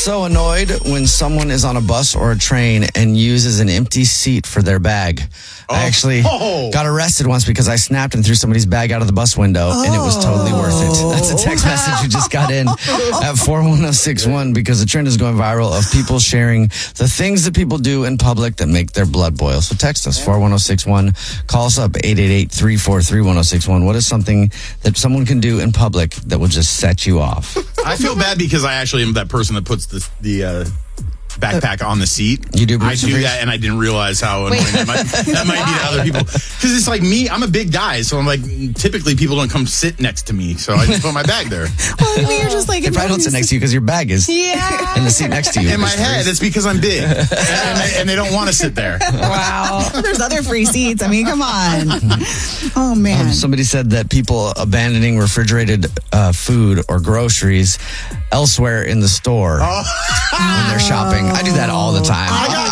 so annoyed when someone is on a bus or a train and uses an empty seat for their bag. I actually got arrested once because I snapped and threw somebody's bag out of the bus window, and it was totally worth it. That's a text message you just got in at 41061 because the trend is going viral of people sharing the things that people do in public that make their blood boil. So text us, 41061. Call us up, 888-343-1061. What is something that someone can do in public that will just set you off? I feel bad because I actually am that person that puts the backpack on the seat. You do? I do that, and I didn't realize how annoying that might be to other people. Because it's like me, I'm a big guy, so I'm like, typically people don't come sit next to me, so I just put my bag there. Well, you're just like... They probably don't sit next to you because your bag is in the seat next to you. In my head, it's because I'm big, and they don't want to sit there. Wow. There's other free seats. I mean, come on. Oh, man. Somebody said that people abandoning refrigerated food or groceries elsewhere in the store when they're shopping. I do that all the time.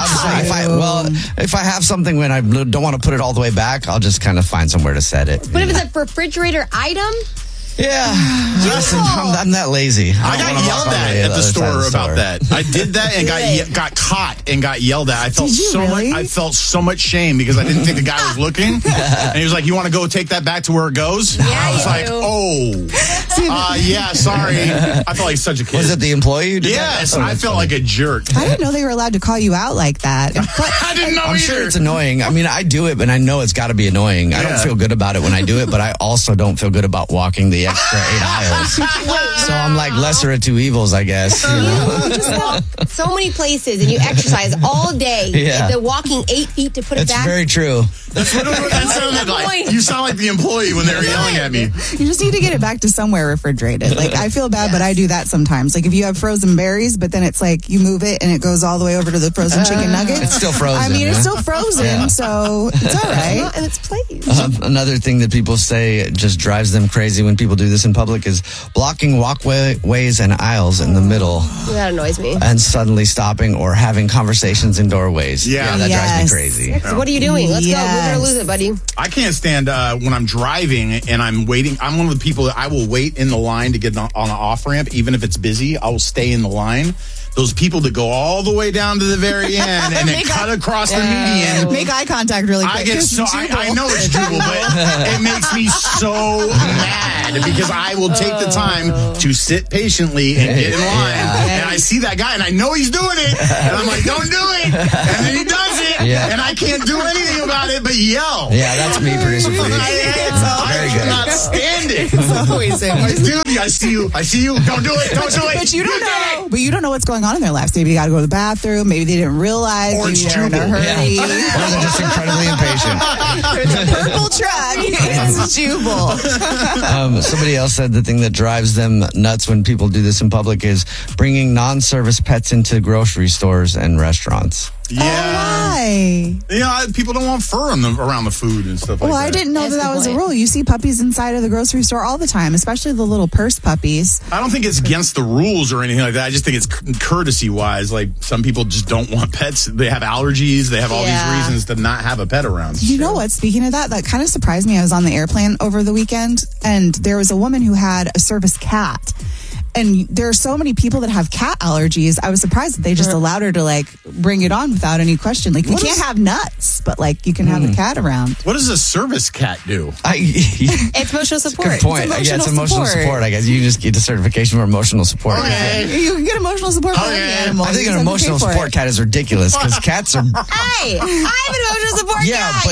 If I have something when I don't want to put it all the way back, I'll just kind of find somewhere to set it. But if it's a refrigerator item? Yeah. Listen, I'm that lazy. I got yelled at the store about that. I did that and got caught and got yelled at. I felt so much shame because I didn't think the guy was looking. And he was like, "You want to go take that back to where it goes?" Yeah, I was like, yeah, sorry. I felt like such a kid. Was it the employee who did Yes, that? I felt like a jerk. I didn't know they were allowed to call you out like that. I didn't know I'm either. sure it's annoying. I mean, I do it, but I know it's got to be annoying. I don't feel good about it when I do it, but I also don't feel good about walking the extra 8 aisles. So I'm like lesser of two evils, I guess. You know? You just walk so many places and you exercise all day. Yeah. The walking 8 feet to put it It's back. very true. That's what that sounded like. You sound like the employee when they were yelling at me. You just need to get it back to somewhere refrigerated. Like, I feel bad, but I do that sometimes. Like, if you have frozen berries, but then it's like you move it and it goes all the way over to the frozen chicken nuggets. It's still frozen. I mean, it's still frozen, so it's all right. And it's place. Another thing that people say just drives them crazy when people do this in public is blocking walkways and aisles in the middle. That annoys me. And suddenly stopping or having conversations in doorways. Yeah. That drives me crazy. So what are you doing? Let's go. We're going to lose it, buddy. I can't stand when I'm driving and I'm waiting. I'm one of the people that I will wait in the line to get on an off ramp, even if it's busy. I will stay in the line. Those people that go all the way down to the very end and then cut across the median. Make eye contact really quick. I know it's Jubal, but it makes me so mad because I will take the time to sit patiently and get in line. And I see that guy and I know he's doing it. And I'm like, don't do it. And then he does it. And I can't do anything about it but yell. Yeah, that's me, producer. I cannot stand it. It's always him. Dude, I see you. Don't do it. Don't do it. But you don't know. But you don't know what's going on in their lives. Maybe you got to go to the bathroom. Maybe they didn't realize. Or it's they're in a Jubal. hurry. Or they're just incredibly impatient. There's a purple truck. It's Jubal. Somebody else said the thing that drives them nuts when people do this in public is bringing non-service pets into grocery stores and restaurants. Why? Yeah, people don't want fur around the food and stuff like that. Well, I didn't know that was a rule. You see puppies inside of the grocery store all the time, especially the little purse puppies. I don't think it's against the rules or anything like that. I just think it's courtesy-wise. Like, some people just don't want pets. They have allergies. They have all these reasons to not have a pet around. You know what? Speaking of that kind of surprised me. I was on the airplane over the weekend, and there was a woman who had a service cat. And there are so many people that have cat allergies. I was surprised that they just allowed her to bring it on without any question. Like, you can't have nuts, but you can have a cat around. What does a service cat do? It's emotional support. Good point. It's emotional support. I guess you just get the certification for emotional support. Okay. You can get emotional support for any animal. I think an emotional support cat is ridiculous because cats are. Hey, I have an emotional support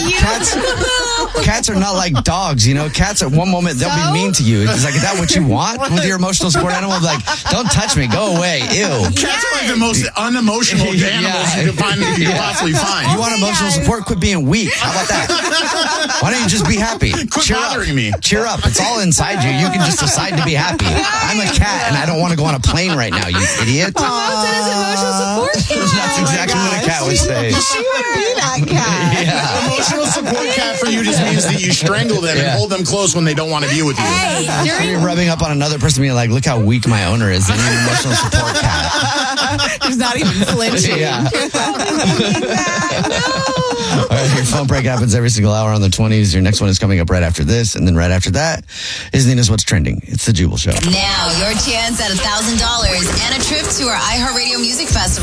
cat. But cats are not like dogs. You know, cats at one moment they'll be mean to you. It's like, is that what you want with your emotional support animal? Like, don't touch me, go away, ew. Cats are like the most unemotional animals you could possibly find. You want emotional support? Quit being weak. How about that? Why don't you just be happy? Quit bothering me. Cheer up. It's all inside you. You can just decide to be happy. I'm a cat and I don't want to go on a plane right now, you idiot. Emotional support cat. That's exactly what a cat would say. She would be that cat. Yeah. Emotional support cat for you just means that you strangle them and hold them close when they don't want to be with you. You're rubbing up on another person being like, look how weak my owner is. An emotional support cat. He's not even flinching. Yeah. All right, phone prank happens every single hour on the 20s. Your next one is coming up right after this. And then right after that is Nina's What's Trending. It's the Jubal Show. Now your chance at $1,000 and a trip to our iHeartRadio Music Festival.